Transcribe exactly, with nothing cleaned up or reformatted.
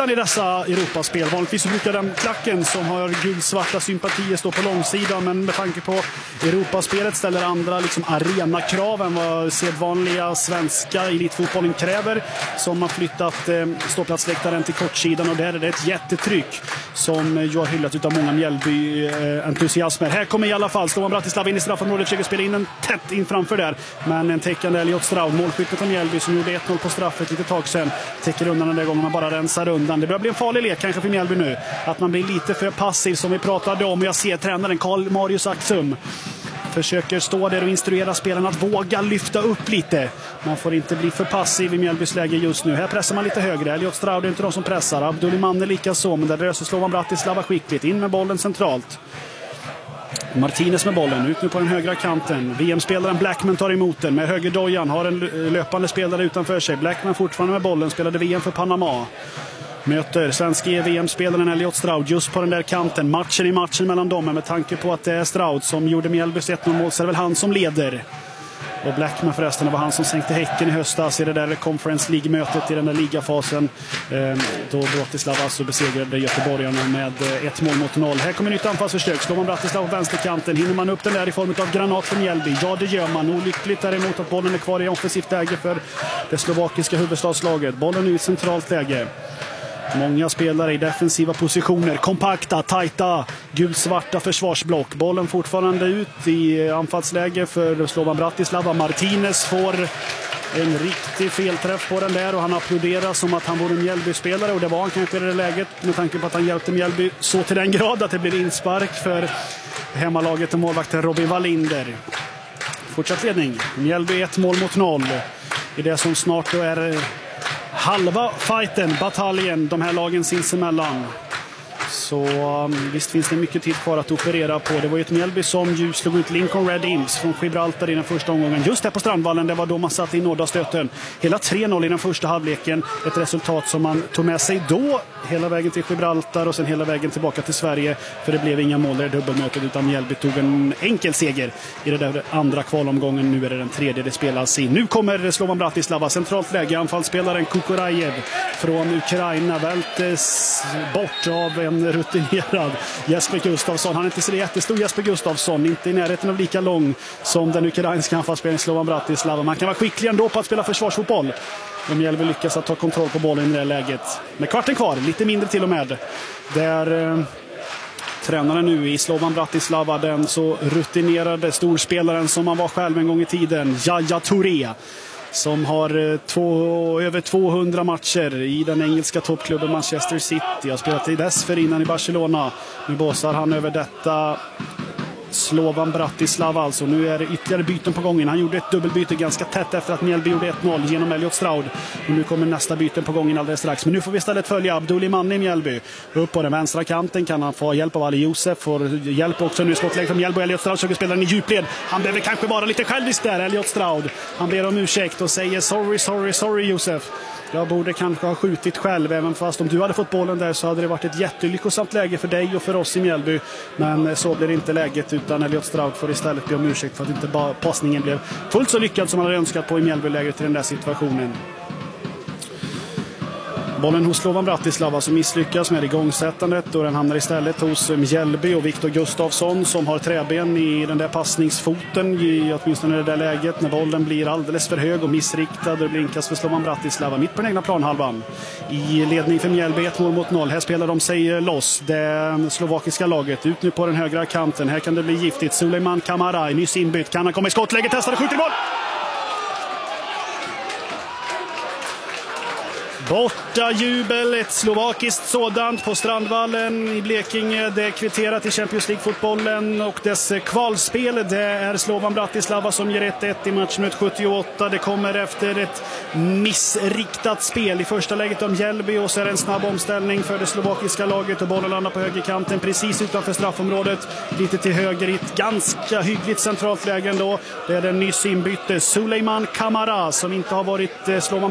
kortsidan i dessa Europaspel. Vanligtvis brukar den klacken som har gulsvarta sympatier stå på långsidan, men med tanke på Europaspelet ställer andra liksom arenakrav än vad sedvanliga svenska elitfotbollen kräver, som har flyttat eh, ståplatsläktaren till kortsidan, och där är det ett jättetryck som ju har hyllat utav många Mjällby-entusiasmer. Här kommer i alla fall Slovan Bratislava in i straffområdet, försöker spela in en tätt in framför där, men en täckande Elliot Stroud, målskyttet från Mjällby som gjorde ett noll på straffet lite tag sedan, täcker undan den där gången man bara rensar undan. Det börjar bli en farlig lek kanske för Mjällby nu, att man blir lite för passiv som vi pratade om, och jag ser tränaren Karl Marius Axum försöker stå där och instruera spelarna att våga lyfta upp lite. Man får inte bli för passiv i Mjällbys läge just nu. Här pressar man lite högre. Elliot Stroud är inte de som pressar. Abdulliman är lika så, men där löser Slovan Bratislava skickligt. In med bollen centralt. Martinez med bollen, ut nu på den högra kanten. V M-spelaren Blackman tar emot den med höger dojan. Har en löpande spelare utanför sig. Blackman fortfarande med bollen, spelade V M för Panama. Möter svenska V M-spelaren Elliot Stroud just på den där kanten. Matchen i matchen mellan dem, med tanke på att det är Stroud som gjorde Mjällbys ett noll mål, så är det väl han som leder. Och Blackman förresten, det var han som sänkte Häcken i höstas i det där Conference League-mötet i den där ligafasen. Eh, då Bratislava alltså besegrade göteborgarna med ett mål mot noll. Här kommer nytt anfallsförsök. Slovan Bratislava på vänsterkanten. Hinner man upp den där i form av granat från Mjällby? Ja, det gör man. Olyckligt däremot att bollen är kvar i offensivt läge för det slovakiska huvudstadslaget. Bollen är i centralt läge. Många spelare i defensiva positioner, kompakta, tajta, gulsvarta försvarsblock. Bollen fortfarande ut i anfallsläge för Slovan Bratislava. Martinez får en riktig felträff på den där, och han applåderar som att han vore en Mjällby-spelare, och det var han kanske i det läget med tanke på att han hjälpte Mjällby så till den grad att det blev inspark för hemmalaget och målvakten Robin Wallinder. Fortsatt ledning. Mjällby ett mål mot noll i det som snart då är halva fighten, bataljen, de här lagen sinsemellan. Så um, visst finns det mycket tid kvar att operera på. Det var ju ett Mjällby som ju slog ut Lincoln Red Imps från Gibraltar i den första omgången. Just här på Strandvallen, det var då man satt i norra stöten. Hela tre noll i den första halvleken. Ett resultat som man tog med sig då hela vägen till Gibraltar och sen hela vägen tillbaka till Sverige. För det blev inga mål i dubbelmötet, utan Mjällby tog en enkel seger i det där andra kvalomgången. Nu är det den tredje det spelas i. Nu kommer Slovan Bratislava, centralt läge. Anfallsspelaren Kukorajev från Ukraina vältes bort av en rutinerad Jesper Gustafsson. Han är inte så jättestor, Jesper Gustafsson, inte i närheten av lika lång som den ukrainska anfallsspelaren Slovan Bratislava. Man kan vara skicklig ändå på att spela försvarsfotboll. De Mjällby lyckas att ta kontroll på bollen i det här läget. Med kvarten kvar, lite mindre till och med. Där eh, tränaren nu i Slovan Bratislava, den så rutinerade storspelaren som man var själv en gång i tiden, Yaya Touré, som har två, över tvåhundra matcher i den engelska toppklubben Manchester City. Har spelat i dessförinnan i Barcelona. Nu båsar han över detta Slovan Bratislava alltså. Nu är det ytterligare byten på gången. Han gjorde ett dubbelbyte ganska tätt efter att Mjällby gjorde ett noll genom Elliot Stroud. Och nu kommer nästa byten på gången alldeles strax. Men nu får vi istället följa Abdulliman i Mjällby. Upp på den vänstra kanten kan han få hjälp av Ali Josef. Får hjälp också nu, skottlägg från Mjällby. Elliot Stroud försöker spela den i djupled. Han behöver kanske vara lite självisk där, Elliot Stroud. Han ber om ursäkt och säger sorry, sorry, sorry Josef. Jag borde kanske ha skjutit själv, även fast om du hade fått bollen där så hade det varit ett jättelyckosamt läge för dig och för oss i Mjällby. Men så blir det inte läget, utan Elliot Stroud får istället be om ursäkt för att inte bara passningen blev fullt så lyckad som man hade önskat på i Mjällby-läget i den där situationen. Bollen hos Slovan Bratislava som misslyckas med igångsättandet, och den hamnar istället hos Mjällby och Viktor Gustafsson som har träben i den där passningsfoten i åtminstone det där läget när bollen blir alldeles för hög och missriktad. Det blir inkast för Slovan Bratislava mitt på den egna planhalvan. I ledning för Mjällby, ett mål mot noll. Här spelar de sig loss, det slovakiska laget. Ut nu på den högra kanten. Här kan det bli giftigt. Suleiman Kamara, nyss inbytt. Kan han komma i skottläge? Testar och skjuter mål! Borta jubel, ett slovakiskt sådant på Strandvallen i Blekinge. Det är kvitterat i Champions League-fotbollen och dess kvalspel. Det är Slovan Bratislava som ger ett ett i matchminut sjuttioåtta. Det kommer efter ett missriktat spel i första läget om Mjällby, och så är det en snabb omställning för det slovakiska laget och bollen landar på högerkanten precis utanför straffområdet. Lite till höger i ett ganska hyggligt centralt läge ändå. Det är den nyss inbytte Suleiman Kamara som inte har varit Slovan